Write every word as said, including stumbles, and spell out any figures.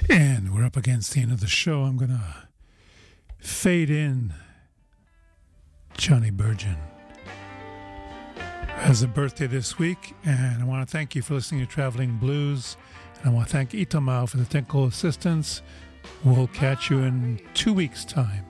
And we're up against the end of the show. I'm going to fade in Johnny Burgeon. Has a birthday this week, and I want to thank you for listening to Traveling Blues. And I want to thank Itamau for the technical assistance. We'll catch you in two weeks' time.